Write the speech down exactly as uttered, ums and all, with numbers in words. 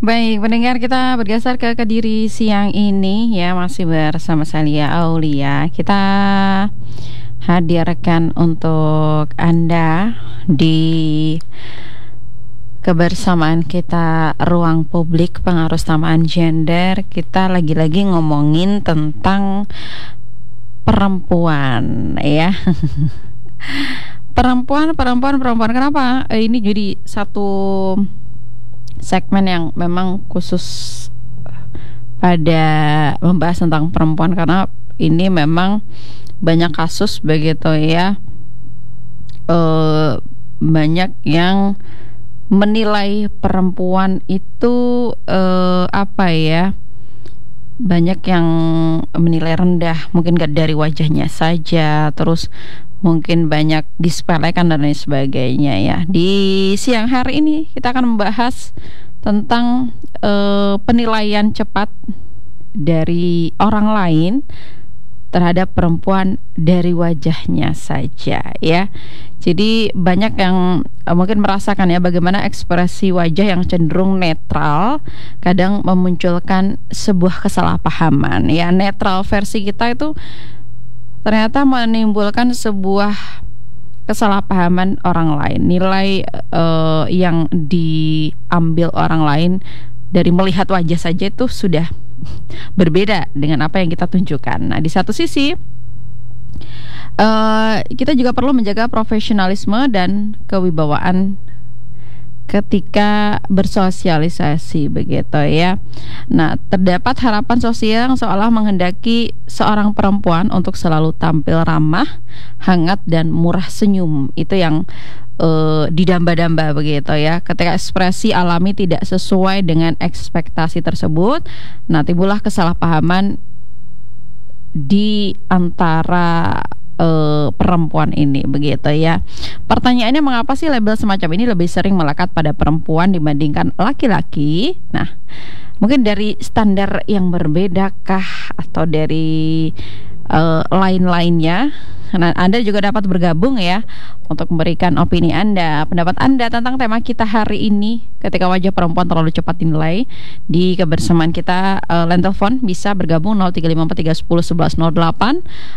Baik, pendengar, kita bergeser ke Kediri siang ini ya, masih bersama saya Aulia. Kita hadirkan untuk Anda di kebersamaan kita Ruang Publik Pengaruh Samaan Gender. Kita lagi-lagi ngomongin tentang perempuan ya. Perempuan, perempuan, perempuan. Kenapa? Eh, ini jadi satu segmen yang memang khusus pada membahas tentang perempuan, karena ini memang banyak kasus begitu ya, e, banyak yang menilai perempuan itu e, apa ya, banyak yang menilai rendah, mungkin gak dari wajahnya saja, terus mungkin banyak disepelekan dan lain sebagainya ya. Di siang hari ini kita akan membahas tentang uh, penilaian cepat dari orang lain terhadap perempuan dari wajahnya saja ya. Jadi banyak yang uh, mungkin merasakan ya bagaimana ekspresi wajah yang cenderung netral kadang memunculkan sebuah kesalahpahaman ya. Netral versi kita itu ternyata menimbulkan sebuah kesalahpahaman orang lain. Nilai uh, yang diambil orang lain dari melihat wajah saja itu sudah berbeda dengan apa yang kita tunjukkan. Nah, di satu sisi uh, kita juga perlu menjaga profesionalisme dan kewibawaan ketika bersosialisasi begitu ya. Nah, terdapat harapan sosial yang seolah menghendaki seorang perempuan untuk selalu tampil ramah, hangat dan murah senyum. Itu yang uh, didamba-damba begitu ya. Ketika ekspresi alami tidak sesuai dengan ekspektasi tersebut, nah timbullah kesalahpahaman di antara Uh, perempuan ini begitu ya. Pertanyaannya, mengapa sih label semacam ini lebih sering melekat pada perempuan dibandingkan laki-laki? Nah, mungkin dari standar yang berbedakah atau dari uh, lain-lainnya? Nah, Anda juga dapat bergabung ya untuk memberikan opini Anda, pendapat Anda tentang tema kita hari ini, ketika wajah perempuan terlalu cepat dinilai. Di kebersamaan kita, uh, line telepon bisa bergabung nol tiga lima empat tiga satu nol satu satu nol delapan